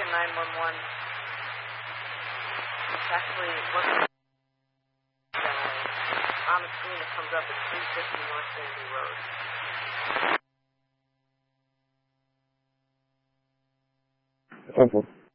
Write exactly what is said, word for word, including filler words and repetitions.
Lincoln nine one one. It's actually working on the screen that comes up at three fifty North Sandy Road. Okay.